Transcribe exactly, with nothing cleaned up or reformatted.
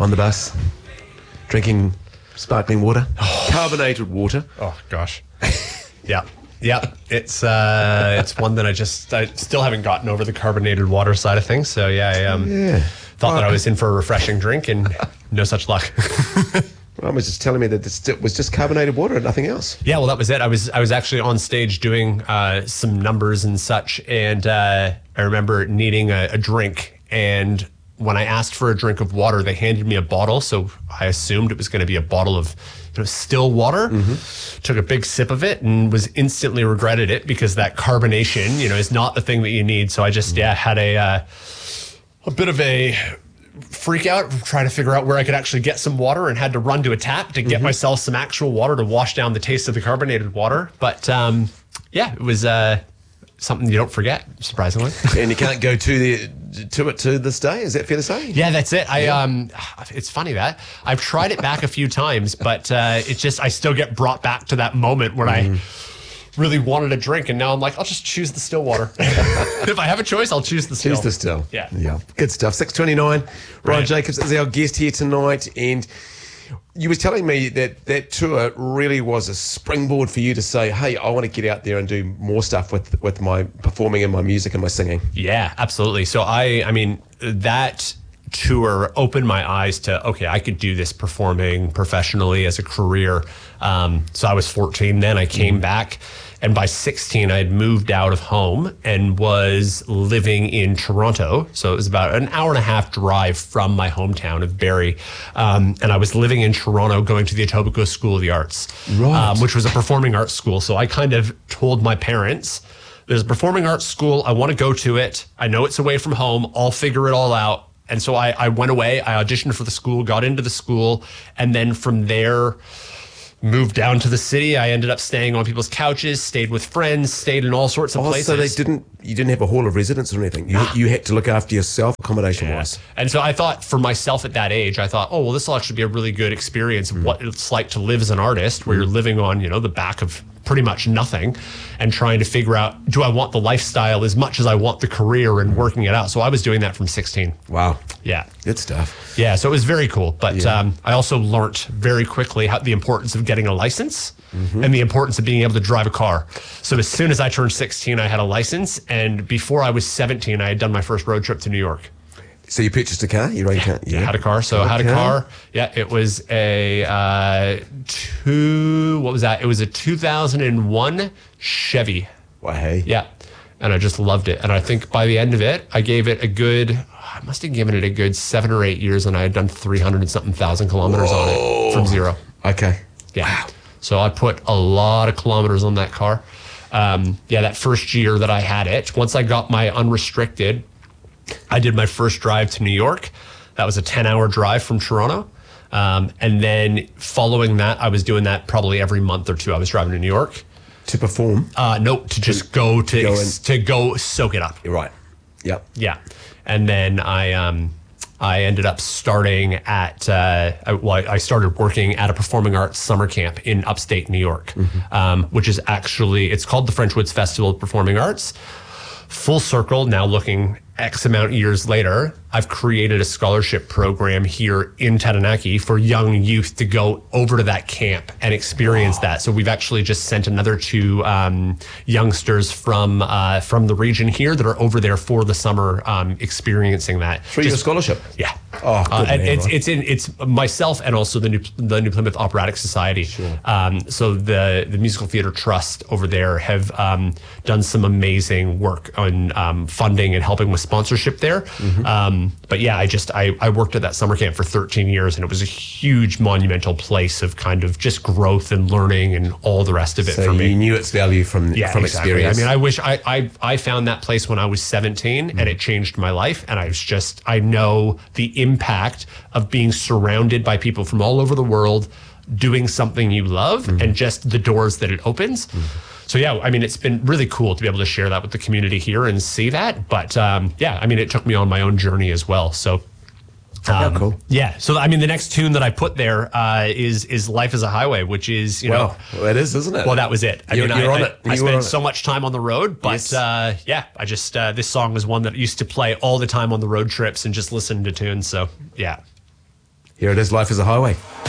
on the bus, drinking sparkling water, carbonated water. Oh gosh. Yeah. Yeah, it's uh, it's one that I just I still haven't gotten over the carbonated water side of things. So yeah, I um, Yeah. thought that I was in for a refreshing drink, and no such luck. Ron was just telling me that this- it was just carbonated water and nothing else. Yeah, well, that was it. I was I was actually on stage doing uh, some numbers and such, and uh, I remember needing a, a drink. And when I asked for a drink of water, they handed me a bottle, so I assumed it was going to be a bottle of you know, still water. Mm-hmm. Took a big sip of it and was instantly regretted it because that carbonation, you know, is not the thing that you need. So I just yeah had a uh, a bit of a freak out trying to figure out where I could actually get some water, and had to run to a tap to get mm-hmm. myself some actual water to wash down the taste of the carbonated water. But um, yeah, it was uh, something you don't forget, surprisingly. And you can't go to the to it to this day. Is that fair to say? Yeah, that's it. I Yeah. um, it's funny that I've tried it back a few times, but uh, it just I still get brought back to that moment when mm. I really wanted a drink, and now I'm like, I'll just choose the still water. If I have a choice, I'll choose the still. Choose the still. Yeah. Yeah. Good stuff. six twenty-nine. Ryan Right. Jacobs is our guest here tonight, and you were telling me that that tour really was a springboard for you to say, hey, I want to get out there and do more stuff with with my performing and my music and my singing. Yeah, absolutely. So I, I mean, that tour opened my eyes to, okay, I could do this performing professionally as a career. Um, so I was fourteen then. I came mm. back. And by sixteen, I had moved out of home and was living in Toronto. So it was about an hour and a half drive from my hometown of Barrie. Um, and I was living in Toronto, going to the Etobicoke School of the Arts, right. um, which was a performing arts school. So I kind of told my parents, there's a performing arts school. I want to go to it. I know it's away from home. I'll figure it all out. And so I, I went away. I auditioned for the school, got into the school. And then from there, moved down to the city. I ended up staying on people's couches, stayed with friends, stayed in all sorts of oh, places. So they didn't, you didn't have a hall of residence or anything. You, you had to look after yourself accommodation Yeah. wise. And so I thought for myself at that age, I thought, oh, well, this will actually be a really good experience of mm. what it's like to live as an artist where mm. you're living on, you know, the back of pretty much nothing and trying to figure out, do I want the lifestyle as much as I want the career and working it out? So I was doing that from sixteen. Wow. Yeah. Good stuff. Yeah. So it was very cool. But Yeah. um, I also learned very quickly how the importance of getting a license mm-hmm. and the importance of being able to drive a car. So as soon as I turned sixteen, I had a license. And before I was seventeen, I had done my first road trip to New York. So you purchased a car? You own a car? Yeah, I had a car. So I had a car. Yeah, it was a uh, two, what was that? It was a two thousand one Chevy. Well, hey. Yeah. And I just loved it. And I think by the end of it, I gave it a good, I must have given it a good seven or eight years, and I had done three hundred and something thousand kilometers Whoa. on it from zero. Okay. Yeah. Wow. So I put a lot of kilometers on that car. Um, yeah, that first year that I had it, once I got my unrestricted, I did my first drive to New York. That was a ten hour drive from Toronto. Um, and then following that, I was doing that probably every month or two. I was driving to New York. To perform? Uh, no, to just go to, go ex- to go soak it up. You're right. Yep. Yeah. And then I, um, I ended up starting at, uh, I, well, I started working at a performing arts summer camp in upstate New York, mm-hmm. um, which is actually, it's called the French Woods Festival of Performing Arts. Full circle, now looking X amount of years later, I've created a scholarship program here in Taranaki for young youth to go over to that camp and experience wow. that. So we've actually just sent another two um, youngsters from uh, from the region here that are over there for the summer um, experiencing that. For your scholarship? Yeah. Oh, good uh, man, it's right? it's in it's myself and also the New the New Plymouth Operatic Society. Sure. Um, so the the Musical Theatre Trust over there have um, done some amazing work on um, funding and helping with sponsorship there. Mm-hmm. Um, but yeah, I just I, I worked at that summer camp for thirteen years, and it was a huge monumental place of kind of just growth and learning and all the rest of it so for me. You knew its value from Yeah, from exactly. experience. I mean, I wish I, I I found that place when I was seventeen, mm-hmm. and it changed my life. And I was just I know the impact of being surrounded by people from all over the world doing something you love, mm-hmm. and just the doors that it opens. Mm-hmm. So yeah, I mean, it's been really cool to be able to share that with the community here and see that. But um, yeah, I mean, it took me on my own journey as well. So. Um, oh, cool. Yeah. So, I mean, the next tune that I put there uh, is is Life is a Highway, which is, you well, know. Well, it is, isn't it? Well, that was it. I you're, mean, you're I, on I, it. I you spent so much time on the road, but yes. uh, yeah, I just, uh, this song was one that I used to play all the time on the road trips and just listen to tunes. So, yeah. Here it is, Life is a Highway.